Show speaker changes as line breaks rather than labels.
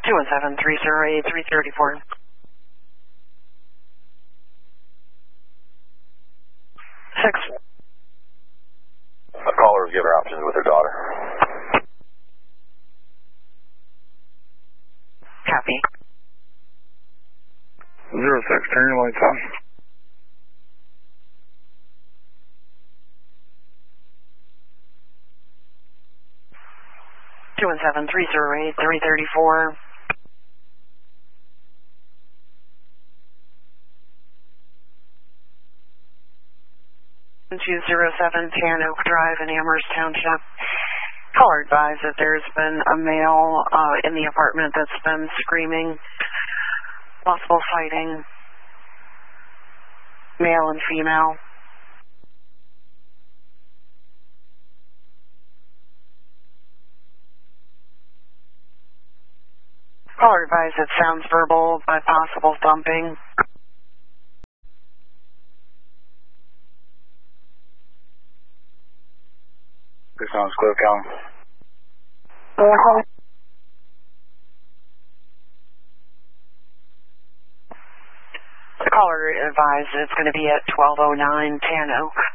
217-308-334. 6.
A caller was given options with her daughter.
Copy.
06, turn your lights on.
Two one seven 308-334. 207 Tan Oak Drive in Amherst Township. Caller advised that there's been a male in the apartment that's been screaming. Possible fighting. Male and female. Caller advised it sounds verbal by possible thumping.
This sounds clear, Callan.
The caller advised it's going to be at 1209 Tan Oak.